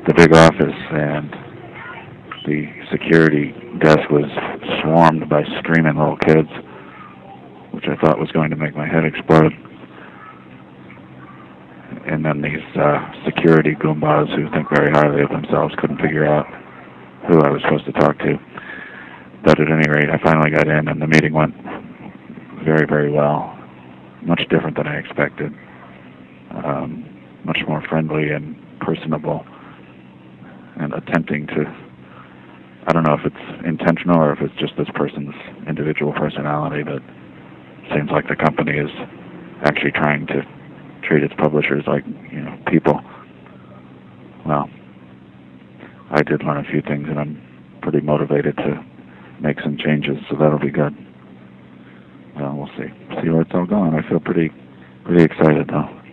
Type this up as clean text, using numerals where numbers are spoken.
the big office, and the security desk was swarmed by screaming little kids, which I thought was going to make my head explode. And then these security goombas who think very highly of themselves couldn't figure out who I was supposed to talk to. But at any rate, I finally got in, and the meeting went very, very well. Much different than I expected. Much more friendly and personable, and attempting to, I don't know if it's intentional or if it's just this person's individual personality, but it seems like the company is actually trying to treat its publishers like, people. Well, I did learn a few things, and I'm pretty motivated to make some changes, so that'll be good. Well, we'll see where it's all going. I feel pretty excited, though.